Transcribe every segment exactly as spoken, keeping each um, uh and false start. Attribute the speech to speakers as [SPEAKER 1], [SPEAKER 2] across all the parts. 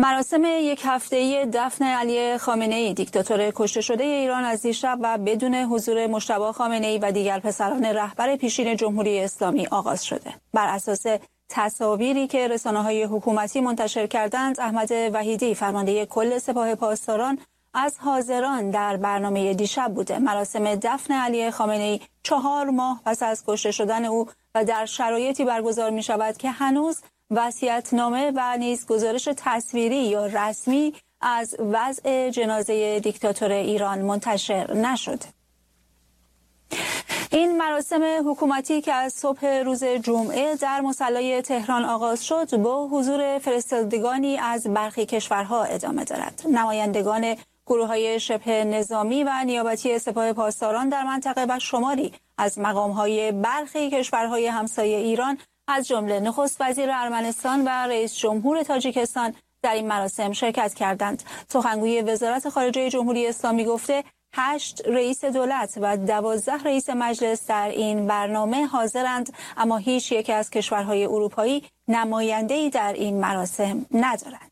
[SPEAKER 1] مراسم یک هفته‌ای دفن علی خامنه‌ای دیکتاتور کشته شده ایران از دیشب و بدون حضور مجتبی خامنه‌ای و دیگر پسران رهبر پیشین جمهوری اسلامی آغاز شده. بر اساس تصاویری که رسانه‌های حکومتی منتشر کردند، احمد وحیدی فرمانده کل سپاه پاسداران از حاضران در برنامه دیشب بوده. مراسم دفن علی خامنه‌ای چهار ماه پس از کشته شدن او و در شرایطی برگزار می شود که هنوز وصیت‌نامه و نیز گزارش تصویری یا رسمی از وضع جنازه دیکتاتور ایران منتشر نشده. این مراسم حکومتی که از صبح روز جمعه در مصلی تهران آغاز شد، با حضور فرستادگانی از برخی کشورها ادامه دارد. نمایندگان گروه‌های شبه نظامی و نیابتی سپاه پاسداران در منطقه و شماری از مقام‌های برخی کشورهای همسایه ایران از جمله نخست وزیر ارمنستان و رئیس جمهور تاجیکستان در این مراسم شرکت کردند. سخنگوی وزارت خارجه جمهوری اسلامی گفته هشت رئیس دولت و دوازده رئیس مجلس در این برنامه حاضرند، اما هیچ یک از کشورهای اروپایی نماینده‌ای در این مراسم ندارند.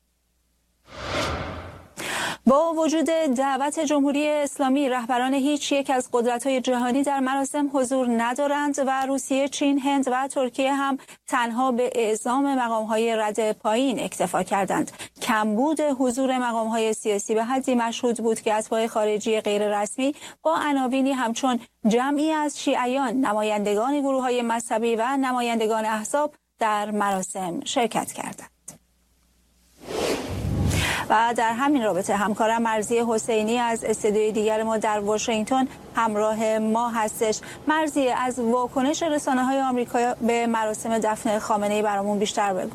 [SPEAKER 1] با وجود دعوت جمهوری اسلامی، رهبران هیچ یک از قدرت‌های جهانی در مراسم حضور ندارند و روسیه، چین، هند و ترکیه هم تنها به اعزام مقام‌های رد پایین اکتفا کردند. کمبود حضور مقام‌های سیاسی به حدی مشهود بود که اتباع خارجی غیررسمی با عناوینی همچون جمعی از شیعیان، نمایندگان گروه‌های مذهبی و نمایندگان احزاب در مراسم شرکت کردند. و در همین رابطه همکارم مرضی حسینی از استودیوی دیگر ما در واشنگتن همراه ما هستش. مرضی، از واکنش رسانه‌های آمریکا به مراسم دفن خامنه‌ای برامون بیشتر بگو.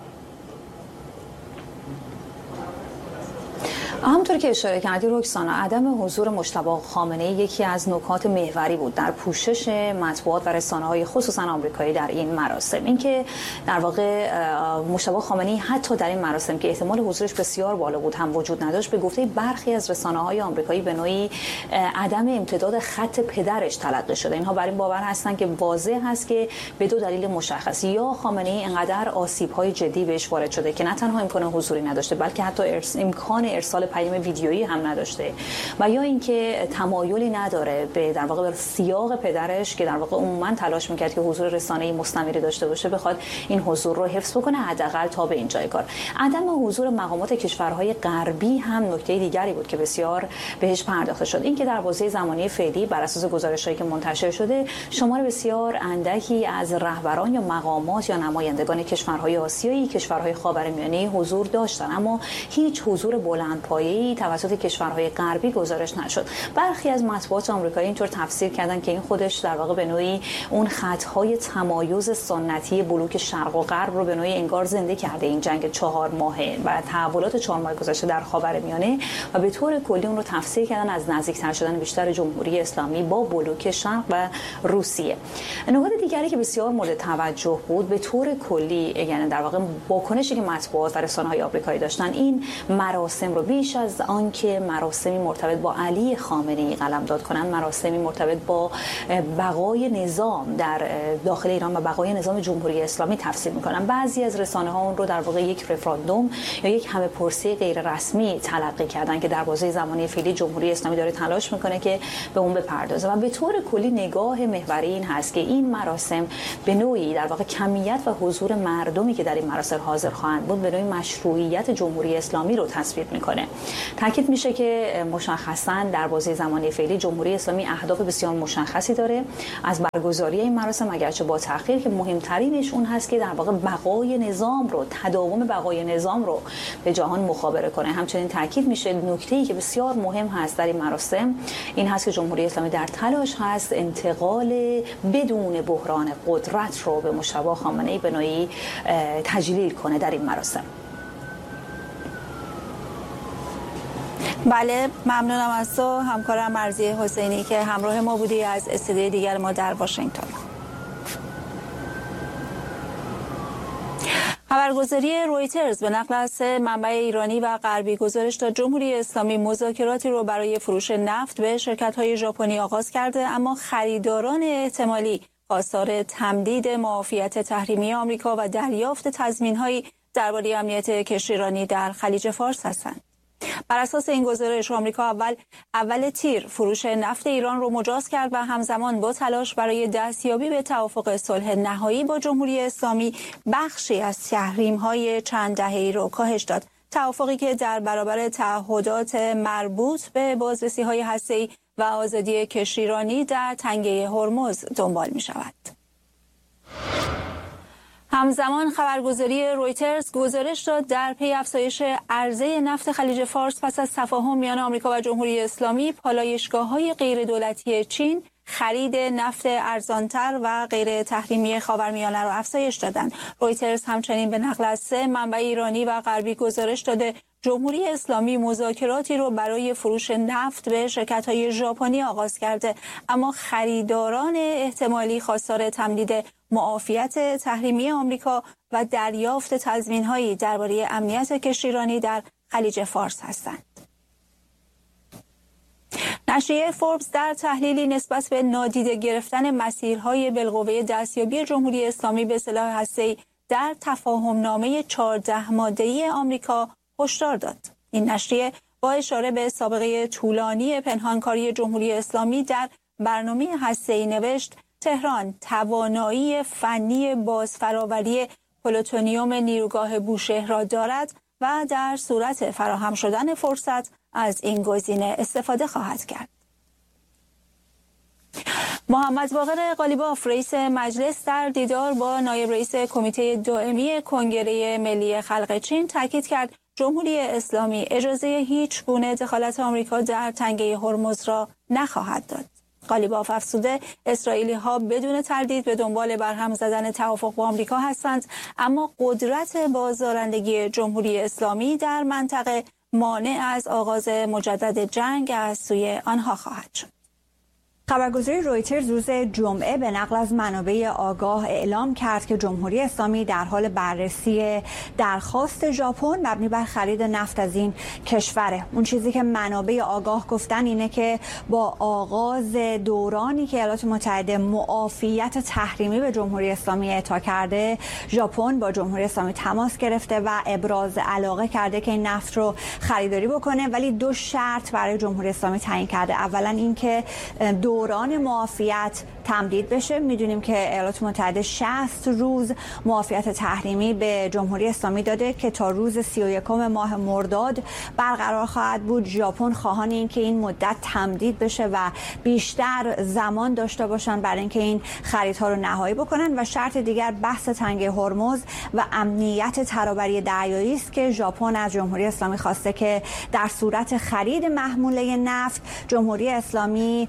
[SPEAKER 2] همونطور که اشاره کردی رکسانا، عدم حضور مجتبی خامنه‌ای یکی از نکات محوری بود در پوشش مطبوعات و رسانه‌های خصوصا آمریکایی در این مراسم. اینکه در واقع مجتبی خامنه‌ای حتی در این مراسم که احتمال حضورش بسیار بالا بود هم وجود نداشت، به گفته برخی از رسانه‌های آمریکایی به نوعی عدم امتداد خط پدرش تلقی شده. اینها بر این باور هستند که واضح هست که به دو دلیل مشخص، یا خامنه‌ای انقدر آسیب‌های جدی بهش وارد شده که نه تنها امکان حضوری نداشته بلکه حتی ارس... امکان ارسال پیام ویدیویی هم نداشته، و یا اینکه تمایلی نداره به در واقع به سیاق پدرش که در واقع عموما تلاش میکرد که حضور رسانه‌ای مستمری داشته باشه، بخواد این حضور رو حفظ بکنه حداقل تا به اینجای کار. عدم حضور مقامات کشورهای غربی هم نکته دیگری بود که بسیار بهش پرداخته شد. اینکه در بازه زمانی فعلی بر اساس گزارش‌هایی که منتشر شده، شمار بسیار اندکی از رهبران یا مقامات یا نمایندگان کشورهای آسیایی، کشورهای خاورمیانه حضور داشتن، اما هیچ حضور بلندپایه‌ای توسط کشورهای غربی گزارش نشد. برخی از مطبوعات آمریکایی اینطور تفسیر کردن که این خودش در واقع به نوعی اون خطهای تمایز سنتی بلوک شرق و غرب رو به نوعی انگار زنده کرده این جنگ چهار ماهه و تحولات چهار ماه گذشته در خاورمیانه، و به طور کلی اون رو تفسیر کردن از نزدیکتر شدن بیشتر جمهوری اسلامی با بلوک شرق و روسیه. نکات دیگری که بسیار مورد توجه بود به طور کلی، یعنی در واقع واکنشی که مطبوعات و رسانه‌های آمریکایی داشتن، این مراسم رو بیش از آنکه مراسمی مرتبط با علی خامنه‌ای قلمداد کنند، مراسمی مرتبط با بقای نظام در داخل ایران و بقای نظام جمهوری اسلامی تفسیر می‌کنند. بعضی از رسانه‌ها اون رو در واقع یک رفراندوم یا یک همه پرسی غیر رسمی تلقی کردن که در بازه زمانی فعلی جمهوری اسلامی داره تلاش می‌کنه که به اون بپردازه، و به طور کلی نگاه محوری این هست که این مراسم به نوعی در واقع کمیت و حضور مردمی که در این مراسم حاضر خواهند بود به نوعی مشروعیت جمهوری اسلامی رو تثبیت می‌کنه. تاکید میشه که مشخصاً در بازه زمانی فعلی جمهوری اسلامی اهداف بسیار مشخصی داره از برگزاری این مراسم، اگرچه با تأخیر، که مهمترینش اون هست که در واقع بقای نظام رو، تداوم بقای نظام رو به جهان مخابره کنه. همچنین تاکید میشه نکته‌ای که بسیار مهم هست در این مراسم این هست که جمهوری اسلامی در تلاش هست انتقال بدون بحران قدرت رو به مجتبی خامنه‌ای به نوعی تجلیل کنه در این مراسم.
[SPEAKER 1] بله، ممنونم از تو همکارم مرضی حسینی که همراه ما بودی از استودیوی دیگر ما در واشنگتن. خبرگزاری رویترز به نقل از سه منبع ایرانی و غربی گزارش داد جمهوری اسلامی مذاکراتی رو برای فروش نفت به شرکت‌های ژاپنی آغاز کرده، اما خریداران احتمالی خواستار تمدید معافیت تحریمی آمریکا و دریافت تضمین‌هایی درباره امنیت کشتیرانی در خلیج فارس هستند. بر اساس این گزارش آمریکا اول اول تیر فروش نفت ایران رو مجاز کرد و همزمان با تلاش برای دستیابی به توافق صلح نهایی با جمهوری اسلامی بخشی از تحریم‌های چند دهه‌ای رو کاهش داد. توافقی که در برابر تعهدات مربوط به بازرسی‌های هسته‌ای و آزادی کشتیرانی در تنگه هرمز دنبال می‌شود. همزمان خبرگزاری رویترز گزارش داد در پی افزایش عرضه نفت خلیج فارس پس از تفاهم میان آمریکا و جمهوری اسلامی، پالایشگاه‌های غیردولتی چین خرید نفت ارزانتر و غیر تحریمی خاورمیانه را افزایش دادند. رویترز همچنین به نقل از سه منبع ایرانی و غربی گزارش داده جمهوری اسلامی مذاکراتی رو برای فروش نفت به شرکت‌های ژاپنی آغاز کرده، اما خریداران احتمالی خواستار تمدید معافیت تحریمی آمریکا و دریافت تضمین‌هایی درباره امنیت کشتیرانی در خلیج فارس هستند. نشریه فوربس در تحلیلی نسبت به نادیده گرفتن مسیرهای بالقوه دستیابی جمهوری اسلامی به سلاح هسته‌ای در تفاهمنامه چهارده ماده‌ای آمریکا هشدار داد. این نشریه با اشاره به سابقه طولانی پنهانکاری جمهوری اسلامی در برنامه هسته‌ای نوشت: تهران توانایی فنی بازفراوری پلوتونیوم نیروگاه بوشهر را دارد و در صورت فراهم شدن فرصت از این گزینه استفاده خواهد کرد. محمد باقر قالیباف رئیس مجلس در دیدار با نایب رئیس کمیته دائمی کنگره ملی خلق چین تاکید کرد جمهوری اسلامی اجازه هیچ گونه دخالت آمریکا در تنگه هرمز را نخواهد داد. قالیباف افزوده اسرائیلی ها بدون تردید به دنبال برهم زدن توافق با آمریکا هستند، اما قدرت بازدارندگی جمهوری اسلامی در منطقه مانع از آغاز مجدد جنگ از سوی آنها خواهد شد.
[SPEAKER 3] خبرگزاری رویترز روز جمعه به نقل از منابع آگاه اعلام کرد که جمهوری اسلامی در حال بررسی درخواست ژاپن مبنی بر خرید نفت از این کشوره. اون چیزی که منابع آگاه گفتن اینه که با آغاز دورانی که ایالات متحده معافیت تحریمی به جمهوری اسلامی اعطا کرده، ژاپن با جمهوری اسلامی تماس گرفته و ابراز علاقه کرده که این نفت رو خریداری بکنه، ولی دو شرط برای جمهوری اسلامی تعیین کرده. اولا اینکه دوران معافیت تمدید بشه. میدونیم که ایالات متحده شصت روز معافیت تحریمی به جمهوری اسلامی داده که تا روز سی و یکم ماه مرداد برقرار خواهد بود. ژاپن خواهان این که این مدت تمدید بشه و بیشتر زمان داشته باشن برای اینکه این خریدها رو نهایی بکنن. و شرط دیگر بحث تنگه هرمز و امنیت ترابری دریایی است که ژاپن از جمهوری اسلامی خواسته که در صورت خرید محموله نفت جمهوری اسلامی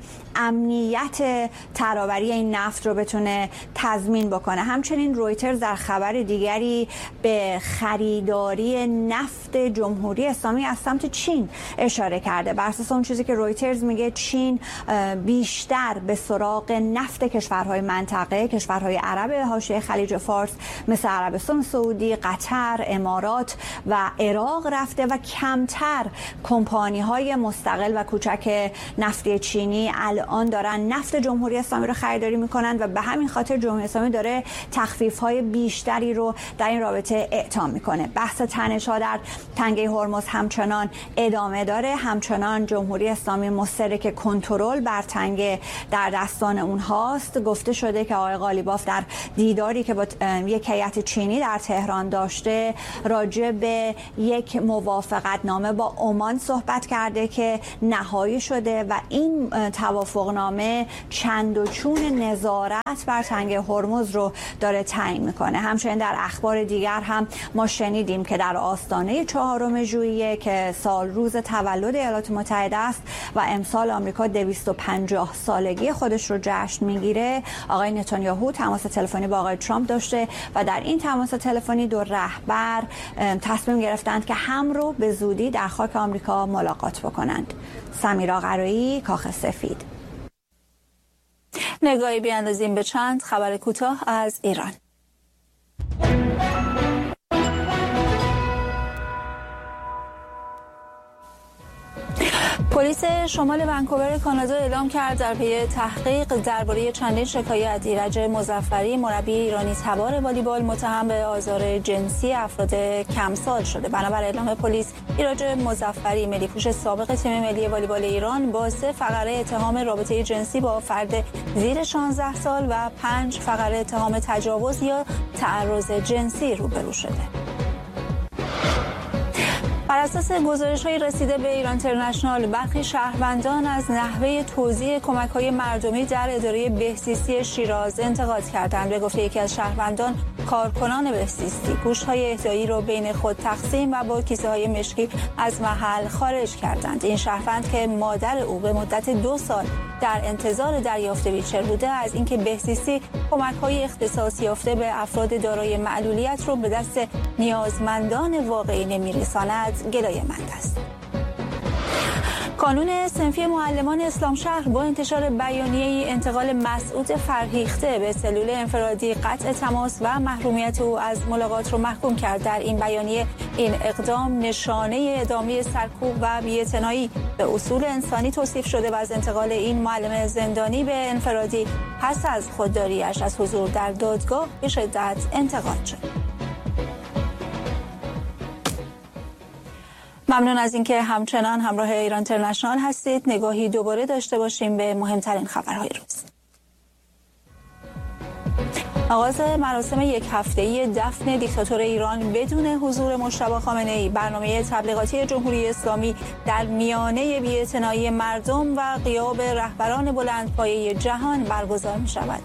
[SPEAKER 3] امنیت ترابری این نفت رو بتونه تضمین بکنه. همچنین رویترز در خبر دیگری به خریداری نفت جمهوری اسلامی از سمت چین اشاره کرده. بر اساس اون چیزی که رویترز میگه، چین بیشتر به سراغ نفت کشورهای منطقه، کشورهای عرب حاشیه خلیج فارس مثل عربستان سعودی، قطر، امارات و عراق رفته و کمتر کمپانی‌های مستقل و کوچک نفتی چینی الان دارن نفت جمهوری اسلامی رو خریداری میکنن و به همین خاطر جمهوری اسلامی داره تخفیف‌های بیشتری رو در این رابطه اعطا میکنه. بحث تنش‌ها در تنگه هرمز همچنان ادامه داره. همچنان جمهوری اسلامی مصره که کنترل بر تنگه در دستان اونهاست. گفته شده که آقای قالیباف در دیداری که با یک هیئت چینی در تهران داشته راجع به یک موافقت نامه با عمان صحبت کرده که نهایی شده و این توافقنامه چند و چون نظارت بر تنگه هرمز رو داره تعیین میکنه. همچنین در اخبار دیگر هم ما شنیدیم که در آستانه چهارم ژوئیه که سال روز تولد ایالات متحده است و امسال آمریکا دویست و پنجاه سالگی خودش رو جشن میگیره، آقای نتانیاهو تماس تلفنی با آقای ترامپ داشته و در این تماس تلفنی دو رهبر تصمیم گرفتند که هم رو به زودی در خاک آمریکا ملاقات بکنند. سمیرا قرایی، کاخ سفید.
[SPEAKER 1] نگاهی بیاندازیم به چند خبر کوتاه از ایران. پلیس شمال ونکوور کانادا اعلام کرد در پی تحقیق درباره چندین شکایت ایرج مظفری مربی ایرانی تبار والیبال متهم به آزار جنسی افراد کمسال شده. بنابر اعلام پلیس ایرج مظفری ملی‌پوش سابق تیم ملی والیبال ایران با سه فقره اتهام رابطه جنسی با فرد زیر شانزده سال و پنج فقره اتهام تجاوز یا تعرض جنسی روبرو شده. بر اساس گزارش‌های رسیده به ایران اینترنشنال، برخی شهروندان از نحوه توزیع کمک‌های مردمی در اداره بهزیستی شیراز انتقاد کردند. به گفته یکی از شهروندان، کارکنان بهزیستی گوشت‌های اهدایی را بین خود تقسیم و با کیسه‌های مشکی از محل خارج کردند. این شهروند که مادر او به مدت دو سال در انتظار دریافت ویلچر بوده، از اینکه بهزیستی کمک‌های اختصاص یافته به افراد دارای معلولیت را به دست نیازمندان واقعی نمی‌رساند گلایه‌مند است. کانون صنفی معلمان اسلام شهر با انتشار بیانیه‌ای انتقال مسعود فرهیخته به سلول انفرادی، قطع تماس و محرومیت او از ملاقات را محکوم کرد. در این بیانیه این اقدام نشانه ادامه سرکوب و بی‌اعتنایی به اصول انسانی توصیف شده و از انتقال این معلم زندانی به انفرادی پس از خودداری‌اش از حضور در دادگاه به شدت انتقاد شد. ممنون از اینکه همچنان همراه ایران اینترنشنال هستید. نگاهی دوباره داشته باشیم به مهمترین خبرهای روز. آغاز مراسم یک هفته‌ای دفن دیکتاتور ایران بدون حضور مجتبی خامنه‌ای، برنامه تبلیغاتی جمهوری اسلامی در میانه بی‌اعتنایی مردم و غیاب رهبران بلندپایه جهان برگزار می‌شود.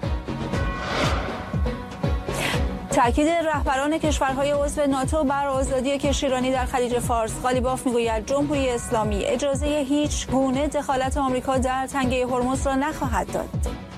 [SPEAKER 1] تأکید رهبران کشورهای عضو ناتو بر آزادی کشتیرانی در خلیج فارس. قالیباف میگوید جمهوری اسلامی اجازه هیچ گونه دخالت آمریکا در تنگه هرمز را نخواهد داد.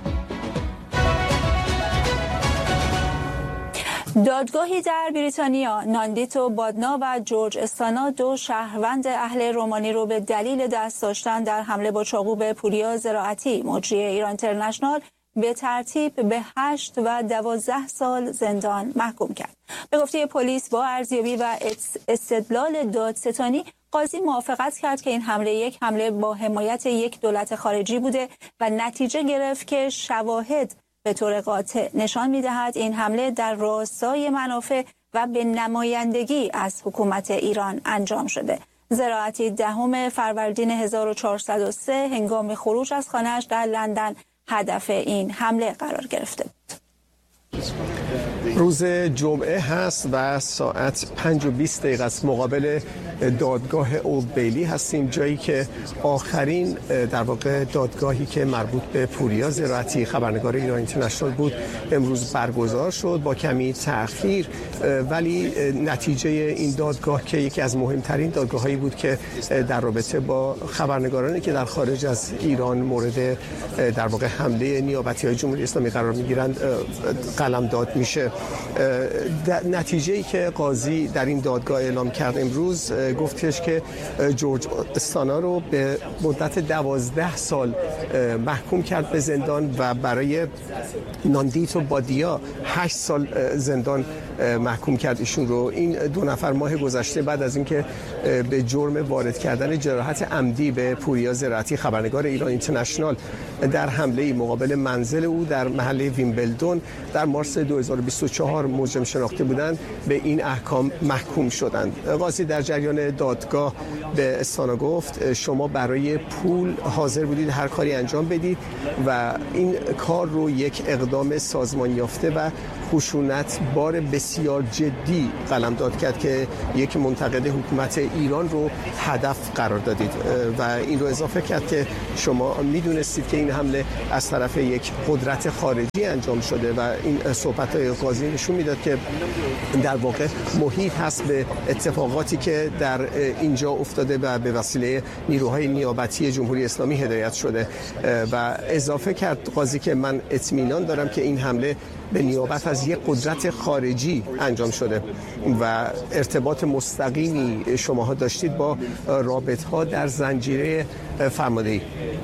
[SPEAKER 1] دادگاهی در بریتانیا ناندیتو بادنا و جورج استانا، دو شهروند اهل رومانی، رو به دلیل دست داشتن در حمله با چاقو به پوریا زراعتی، مجری ایران اینترنشنال، به ترتیب به هشت و دوازده سال زندان محکوم کرد. به گفته پلیس با ارزیابی و استدلال دادستانی، قاضی موافقت کرد که این حمله یک حمله با حمایت یک دولت خارجی بوده و نتیجه گرفت که شواهد به طور قاطع نشان می‌دهد این حمله در راستای منافع و به نمایندگی از حکومت ایران انجام شده. زراعتی دهم فروردین هزار و چهارصد و سه هنگام خروج از خانه‌اش در لندن هدف این حمله قرار گرفته بود.
[SPEAKER 4] روز جمعه هست و ساعت پنج و بیست دقیقه است. مقابل دادگاه اولد بیلی هستیم، جایی که آخرین در واقع دادگاهی که مربوط به پوریا زراعتی خبرنگار ایران اینترنشنال بود امروز برگزار شد با کمی تأخیر، ولی نتیجه این دادگاه که یکی از مهمترین دادگاه‌هایی بود که در رابطه با خبرنگارانی که در خارج از ایران مورد در واقع حمله نیابتی‌های جمهوری اسلامی قرار می‌گیرند قلمداد میشه. نتیجه‌ای که قاضی در این دادگاه اعلام کرد امروز گفتش که جورج استانا رو به مدت دوازده سال محکوم کرد به زندان و برای ناندیتو بادیا هشت سال زندان محکوم کرد ایشون رو. این دو نفر ماه گذشته بعد از اینکه به جرم وارد کردن جراحت عمدی به پوریا زراعتی خبرنگار ایران اینترنشنال در حمله مقابل منزل او در محله ویمبلدون در مارس دو هزار و بیست و چهار مجرم شناخته بودند به این احکام محکوم شدند. قاضی در جریان دادگاه به استانا گفت شما برای پول حاضر بودید هر کاری انجام بدید و این کار رو یک اقدام سازمان یافته و خشونت بار بسیار جدی قلمداد کرد که یک منتقد حکومت ایران رو هدف قرار دادید و این رو اضافه کرد که شما میدونستید که این حمله از طرف یک قدرت خارجی انجام شده و این صحبت‌های قاضی نشون میداد که در واقع محیط هست به اتفاقاتی که در اینجا افتاده و به وسیله نیروهای نیابتی جمهوری اسلامی هدایت شده و اضافه کرد قاضی که من اطمینان دارم که این حمله به نیابت از یک قدرت خارجی انجام شده و ارتباط مستقیمی شماها داشتید با رابطه‌ها در زنجیره فرماندهی.